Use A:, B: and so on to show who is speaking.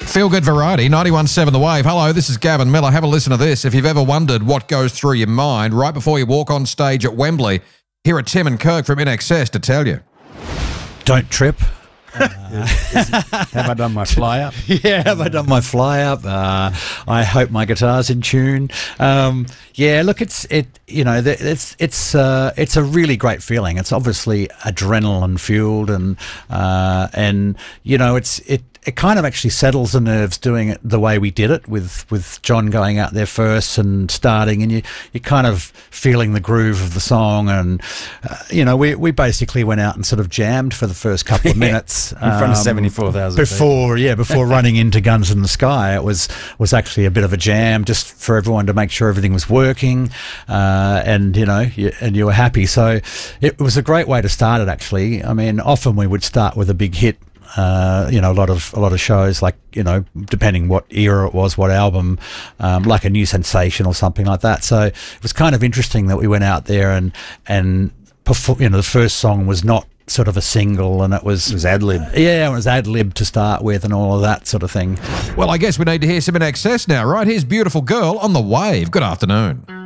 A: Feel good variety, 91.7 The Wave. Hello, this is Gavin Miller. Have a listen to this. If you've ever wondered what goes through your mind right before you walk on stage at Wembley, here are Tim and Kirk from INXS to tell you.
B: Don't trip.
C: Have I done my fly up?
B: Yeah, have I done my fly up? I hope my guitar's in tune. Yeah, look, it's a really great feeling. It's obviously adrenaline fueled, and you know, it kind of actually settles the nerves doing it the way we did it with John going out there first and starting, and you're kind of feeling the groove of the song, and you know, we basically went out and sort of jammed for the first couple of minutes
C: in front of 74,000
B: before running into Guns in the Sky. It was actually a bit of a jam just for everyone to make sure everything was working, and you know, you were happy. So it was a great way to start it, actually. I mean, often we would start with a big hit. You know, a lot of shows, like, you know, depending what era it was, what album, like a New Sensation or something like that. So it was kind of interesting that we went out there and perform. You know, the first song was not sort of a single, and it was ad-lib. Yeah, it was ad-lib to start with and all of that sort of thing.
A: Well, I guess we need to hear some INXS now, right? Here's Beautiful Girl on The Wave. Good afternoon.